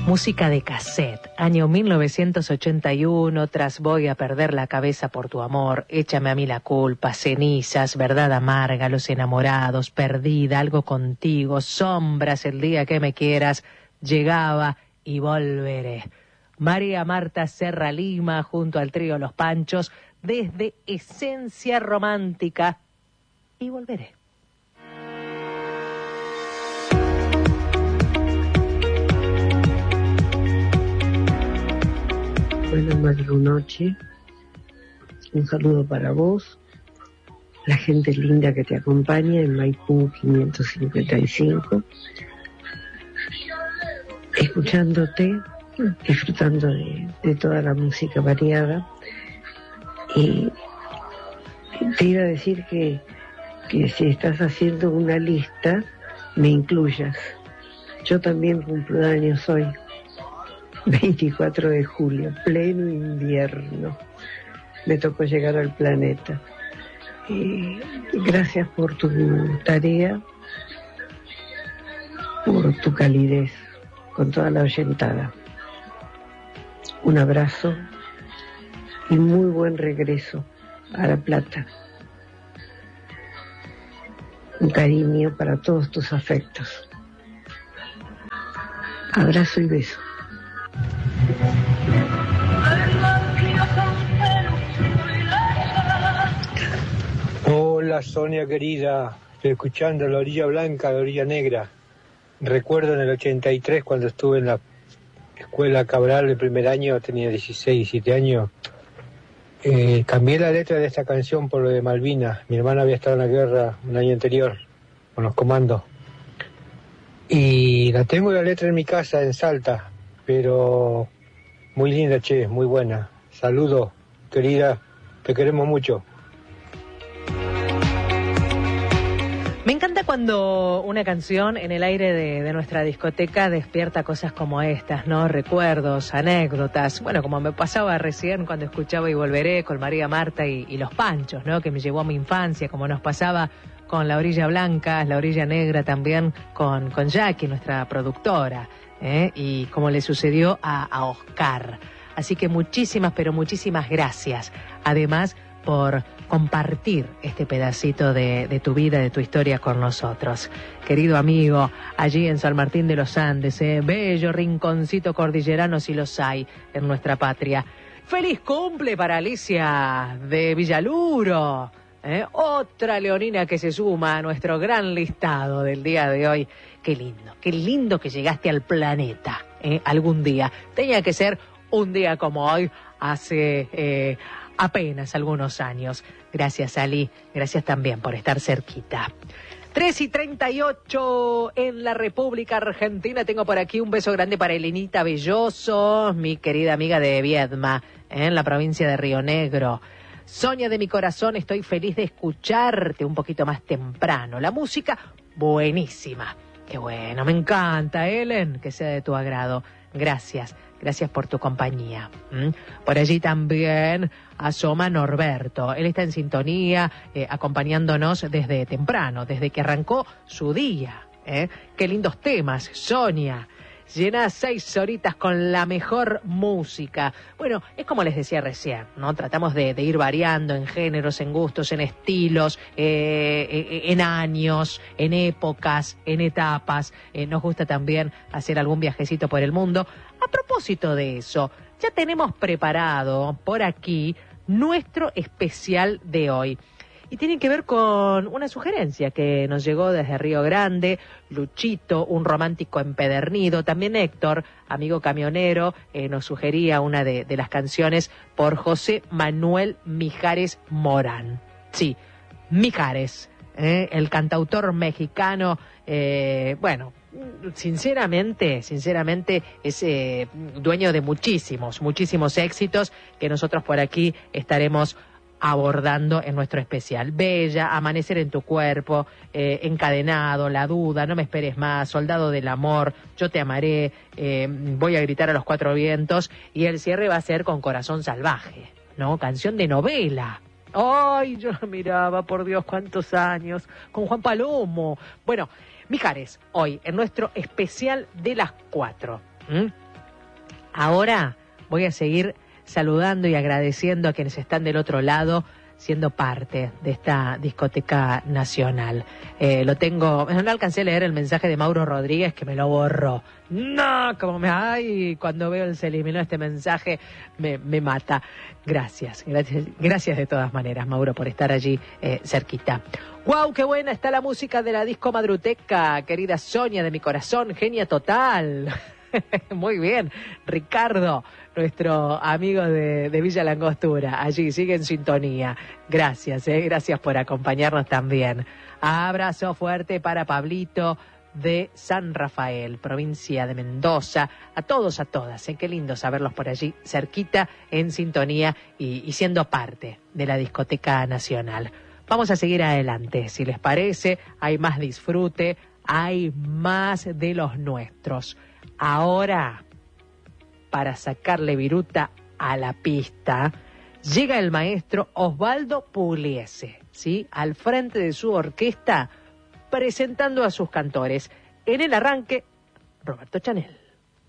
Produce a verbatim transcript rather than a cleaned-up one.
Música de cassette, año mil novecientos ochenta y uno, tras Voy a perder la cabeza por tu amor, Échame a mí la culpa, Cenizas, Verdad amarga, Los enamorados, Perdida, Algo contigo, Sombras, El día que me quieras, Llegaba y volveré. María Marta Serra Lima junto al trío Los Panchos, desde Esencia Romántica y volveré. Buenas noches, un saludo para vos, la gente linda que te acompaña en Maipú quinientos cincuenta y cinco, escuchándote, disfrutando de, de toda la música variada. Y te iba a decir que, que si estás haciendo una lista, me incluyas. Yo también cumplo años hoy. veinticuatro de julio, pleno invierno, me tocó llegar al planeta. Y gracias por tu tarea, por tu calidez, con toda la oyentada. Un abrazo y muy buen regreso a La Plata. Un cariño para todos tus afectos. Abrazo y beso. Hola Sonia querida, estoy escuchando La Orilla Blanca, La Orilla Negra. Recuerdo en el ochenta y tres cuando estuve en la escuela Cabral el primer año, tenía dieciséis, diecisiete años, eh, cambié la letra de esta canción por lo de Malvinas. Mi hermana había estado en la guerra un año anterior con los comandos y la tengo la letra en mi casa en Salta, pero muy linda, che, muy buena. Saludos, querida, te queremos mucho. Me encanta cuando una canción en el aire de, de nuestra discoteca despierta cosas como estas, ¿no? Recuerdos, anécdotas. Bueno, como me pasaba recién cuando escuchaba Y Volveré con María Marta y, y Los Panchos, ¿no? Que me llevó a mi infancia, como nos pasaba con La Orilla Blanca, La Orilla Negra también con, con Jackie, nuestra productora, ¿eh? Y como le sucedió a, a Oscar. Así que muchísimas, pero muchísimas gracias. Además, por compartir este pedacito de, de tu vida, de tu historia con nosotros. Querido amigo, allí en San Martín de los Andes, eh, bello rinconcito cordillerano si los hay en nuestra patria. ¡Feliz cumple para Alicia de Villaluro! ¿Eh? Otra leonina que se suma a nuestro gran listado del día de hoy. Qué lindo, qué lindo que llegaste al planeta, ¿eh? Algún día. Tenía que ser un día como hoy, hace eh, apenas algunos años. Gracias, Ali. Gracias también por estar cerquita. tres y treinta y ocho en la República Argentina. Tengo por aquí un beso grande para Elenita Belloso, mi querida amiga de Viedma, ¿eh? En la provincia de Río Negro. Sonia de mi corazón, estoy feliz de escucharte un poquito más temprano. La música, buenísima. Qué bueno, me encanta, Ellen, que sea de tu agrado. Gracias, gracias por tu compañía. ¿Mm? Por allí también asoma Norberto. Él está en sintonía, eh, acompañándonos desde temprano, desde que arrancó su día. ¿eh? Qué lindos temas, Sonia. Llena seis horitas con la mejor música. Bueno, es como les decía recién, ¿no? Tratamos de, de ir variando en géneros, en gustos, en estilos, eh, en años, en épocas, en etapas. Eh, nos gusta también hacer algún viajecito por el mundo. A propósito de eso, ya tenemos preparado por aquí nuestro especial de hoy. Y tiene que ver con una sugerencia que nos llegó desde Río Grande, Luchito, un romántico empedernido. También Héctor, amigo camionero, eh, nos sugería una de, de las canciones por José Manuel Mijares Morán. Sí, Mijares, eh, el cantautor mexicano, eh, bueno, sinceramente, sinceramente es eh, dueño de muchísimos, muchísimos éxitos que nosotros por aquí estaremos abordando en nuestro especial. Bella, Amanecer en tu cuerpo, eh, Encadenado, La duda, No me esperes más, Soldado del amor, Yo te amaré, eh, Voy a gritar a los cuatro vientos, y el cierre va a ser con Corazón salvaje, ¿no? Canción de novela. Ay, yo la miraba, por Dios, cuántos años, con Juan Palomo. Bueno, Mijares, hoy en nuestro especial de las cuatro. ¿Mm? Ahora voy a seguir saludando y agradeciendo a quienes están del otro lado, siendo parte de esta discoteca nacional. Eh, lo tengo, no alcancé a leer el mensaje de Mauro Rodríguez, que me lo borró. No, como me, ay, cuando veo el se eliminó este mensaje, me, me mata. Gracias, gracias, gracias de todas maneras, Mauro, por estar allí eh, cerquita. ¡Guau, qué buena está la música de la disco Madruteca! Querida Sonia de mi corazón, genia total. Muy bien, Ricardo, nuestro amigo de, de Villa Langostura, allí sigue en sintonía. Gracias, eh, gracias por acompañarnos también. Abrazo fuerte para Pablito de San Rafael, provincia de Mendoza. A todos, a todas, eh, qué lindo saberlos por allí, cerquita, en sintonía y, y siendo parte de la discoteca nacional. Vamos a seguir adelante, si les parece, hay más disfrute, hay más de los nuestros. Ahora, para sacarle viruta a la pista, llega el maestro Osvaldo Pugliese, ¿sí? Al frente de su orquesta, presentando a sus cantores. En el arranque, Roberto Chanel.